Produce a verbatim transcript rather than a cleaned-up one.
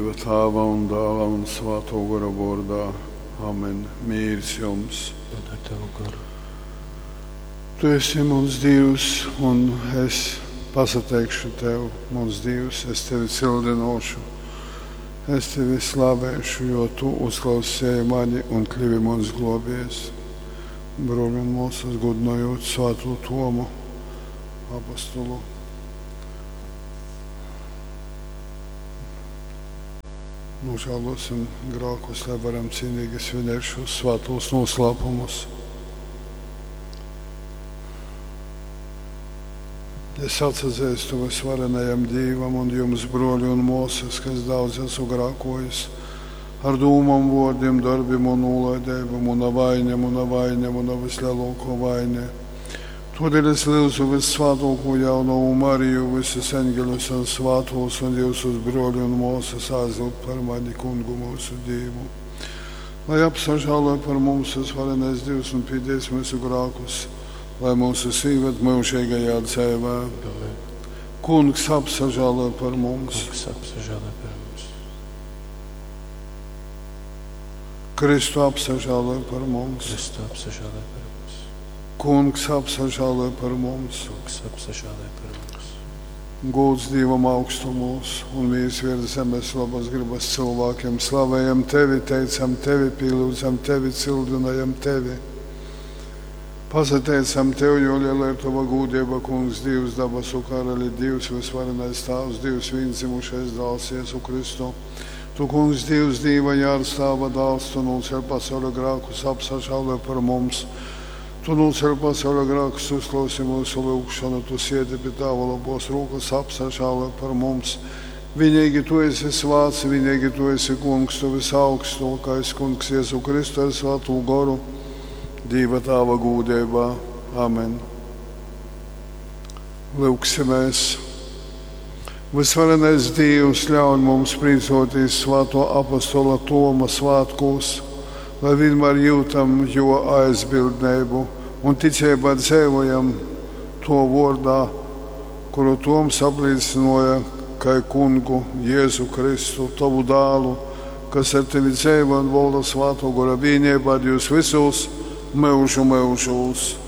Tēva un Dēla un Svētā gara vārdā. Amen. Mīrs jums. Un ar Tavu garu. Tu esi mans Dievs, un es pasateikšu Tev, mans Dievs, es Tevi cildinošu. Es Tevi slavēšu, jo Tu uzklausīji mani un kļuvi mans globējs. Broļi un mūsas godinājot Svēto Tomu apostolu. Nožēlosim grēkus, lai varam cienīgi svinēt šos svētos noslēpumus. Es atzīstu visvarenajam Dievam un jums, broļi un mūsas, kas daudz esmu grēkojis, ar dūmām, vārdiem, darbiem un nolaidēm, un vainiem, un vainiem, un vislielāko vainē. Todēļ es lūdzu vissvētāko jauno Mariju, visus eņģeļus un svētos un jūsus broļi un mūsas aizlūgt par mani kungu mūsu Dievu. Lai apsažālē par mums visvarenais Dievs un pīdēs mūsu grēkus, lai mūsu sīvet mūžīgajā dzīvē. Kungs apsažālē par mums. Kungs apsažālē par mums. Kristu apsažālē par mums. Kristu apsažālē par mums. Kungs apsažālē par mums. Kungs apsažālē par mums. Gods Dievam augstumos un mīrs virs zemes labas gribas cilvēkiem. Slavējam Tevi, teicam Tevi, pielūdzam Tevi, cildinājam Tevi. Pasateicam Tev, jo liela ir Tava gūdība, Kungs, Dievs, dabasu karali, Dievs, visvarenais Tēvs, Dievs, vienzimušais dēls, Jēzu Kristu. Tu, Kungs, Dievs, Dieva jārs Tava dēls, Tu nulcēl pasaulē grēkus, apsažālē par mums. Tu nulcēl pasaulē grēkus, uzklausi mūsu lūgšanu, Tu siedi pie Tava labos rūkas, apsažālē par mums. Vienīgi Tu esi svāts, vienīgi Tu esi Kungs, Tu visaugstākais Kungs, Jēzu Kristu ar Svēto garu, Dieva Tava gūdībā. Amen. Lūksimies. Visvarenais Dievs ļauj mums priecoties Svēto apostola Toma svētkos, lai vienmēr jūtam jo aizbildnību un ticībā dzīvojam to vārdā, kuru Toms apliecināja kā kungu Jēzu Kristu, Tavu dēlu, kas ar Tevi dzīvo un valda Svētā gara vienībā, Jūs visus mūžu mūžos.